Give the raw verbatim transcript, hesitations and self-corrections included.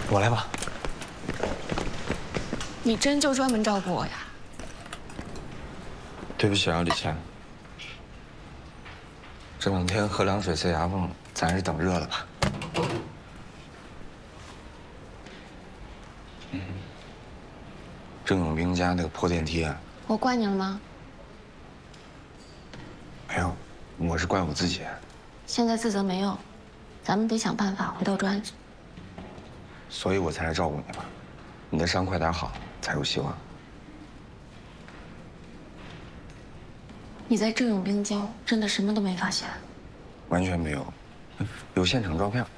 我来吧。 你真就专门照顾我呀？ 对不起啊，李倩。这两天喝凉水塞牙缝，咱还是等热了吧。嗯。郑永兵家那个破电梯啊。 我怪你了吗？ 没有，我是怪我自己。 现在自责没用，咱们得想办法回到专职。 所以我才来照顾你嘛。你的伤快点好，才有希望。 你在郑永兵家真的什么都没发现？ 完全没有，有现场照片。